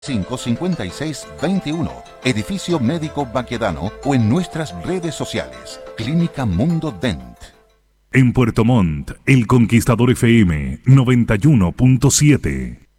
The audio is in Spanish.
55621, Edificio Médico Baquedano o en nuestras redes sociales. Clínica Mundo Dent. En Puerto Montt, El Conquistador FM 91.7.